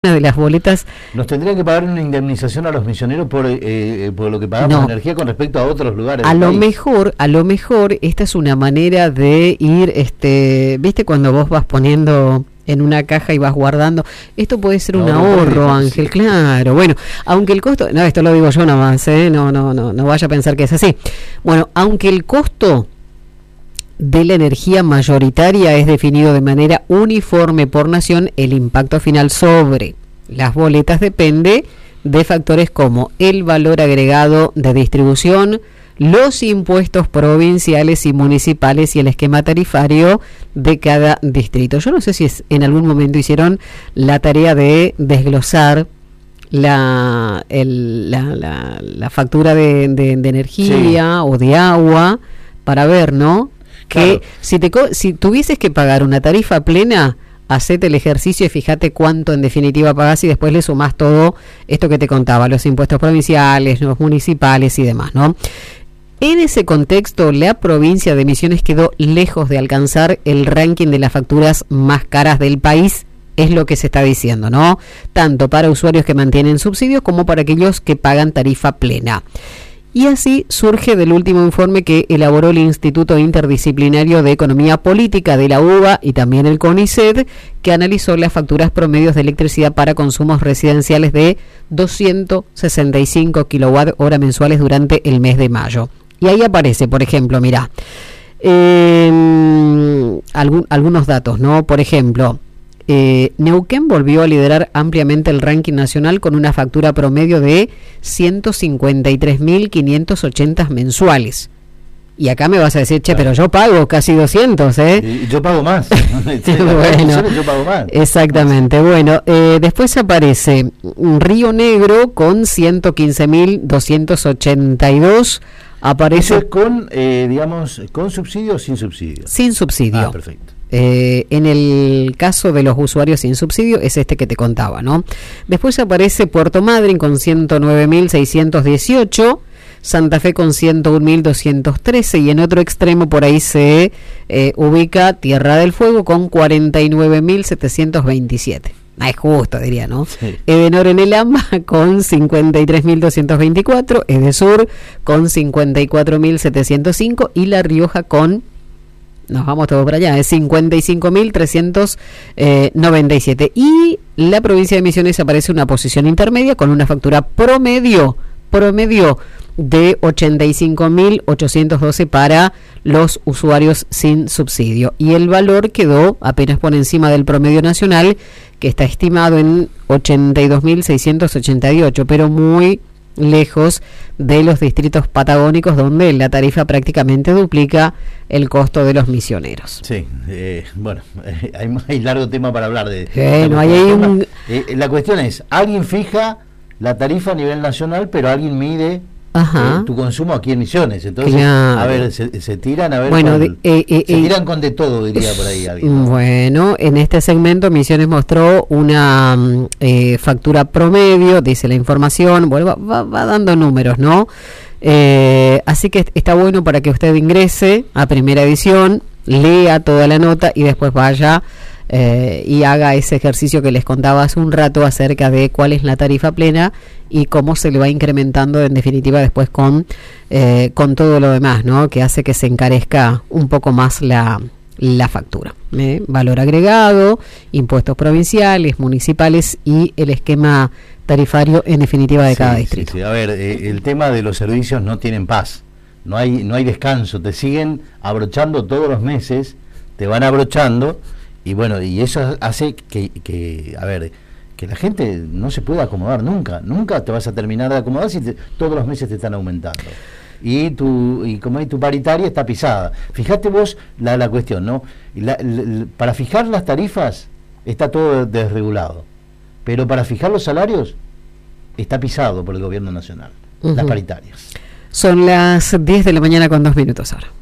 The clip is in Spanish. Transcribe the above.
Una de las boletas. ¿Nos tendrían que pagar una indemnización a los misioneros por lo que pagamos de energía con respecto a otros lugares A del lo país? mejor esta es una manera de ir, ¿viste cuando vos vas poniendo en una caja y vas guardando? Esto puede ser un ahorro, Ángel, claro. Bueno, aunque el costo, no, esto lo digo yo nada más, no vaya a pensar que es así. Bueno, aunque el costo de la energía mayoritaria es definido de manera uniforme por nación, el impacto final sobre las boletas depende de factores como el valor agregado de distribución, los impuestos provinciales y municipales y el esquema tarifario de cada distrito. Yo no sé si en algún momento hicieron la tarea de desglosar la factura de energía, sí, o de agua, para ver, ¿no? Que claro, si tuvieses que pagar una tarifa plena, hacete el ejercicio y fíjate cuánto en definitiva pagás y después le sumás todo esto que te contaba, los impuestos provinciales, los municipales y demás, ¿no? En ese contexto, la provincia de Misiones quedó lejos de alcanzar el ranking de las facturas más caras del país, es lo que se está diciendo, ¿no? Tanto para usuarios que mantienen subsidios como para aquellos que pagan tarifa plena. Y así surge del último informe que elaboró el Instituto Interdisciplinario de Economía Política de la UBA y también el CONICET, que analizó las facturas promedios de electricidad para consumos residenciales de 265 kWh mensuales durante el mes de mayo. Y ahí aparece, por ejemplo, mirá, algunos datos, ¿no? Por ejemplo, Neuquén volvió a liderar ampliamente el ranking nacional con una factura promedio de 153.580 mensuales. Y acá me vas a decir, che, pero yo pago casi 200, ¿eh? Y yo pago más. Bueno, yo pago más. Exactamente. Bueno, después aparece Río Negro con 115.282. Aparece. ¿Eso es con, con subsidio o sin subsidio? Sin subsidio. Ah, perfecto. En el caso de los usuarios sin subsidio es este que te contaba, ¿no? Después aparece Puerto Madryn con 109.618, Santa Fe con 101.213 y en otro extremo por ahí se ubica Tierra del Fuego con 49.727. Es justo, diría, ¿no? Sí. Edenor en el AMBA con 53.224, Edesur con 54.705 y La Rioja con, nos vamos todos para allá, es 55.397. Y la provincia de Misiones aparece una posición intermedia con una factura promedio de 85.812 para los usuarios sin subsidio. Y el valor quedó apenas por encima del promedio nacional, que está estimado en 82.688, pero muy lejos de los distritos patagónicos donde la tarifa prácticamente duplica el costo de los misioneros. Sí, hay largo tema para hablar de la cuestión es, alguien fija la tarifa a nivel nacional, pero alguien mide tu consumo aquí en Misiones. Entonces, claro, a ver, se tiran, a ver, bueno, se tiran con de todo, diría por ahí alguien, ¿no? Bueno, en este segmento Misiones mostró una factura promedio, dice la información, bueno, va dando números, ¿no? Así que está bueno para que usted ingrese a Primera Edición, lea toda la nota y después vaya y haga ese ejercicio que les contaba hace un rato acerca de cuál es la tarifa plena y cómo se le va incrementando en definitiva después con todo lo demás, ¿no? Que hace que se encarezca un poco más la factura. Valor agregado, impuestos provinciales, municipales y el esquema tarifario en definitiva de cada distrito. Sí. A ver, el tema de los servicios no tienen paz, no hay descanso, te siguen abrochando todos los meses, te van abrochando. Y bueno, y eso hace que la gente no se pueda acomodar nunca te vas a terminar de acomodar si todos los meses te están aumentando. Y como tu paritaria está pisada. Fíjate vos la cuestión, ¿no? Para fijar las tarifas está todo desregulado, pero para fijar los salarios está pisado por el gobierno nacional, las paritarias. Son las 10 de la mañana con 2 minutos ahora.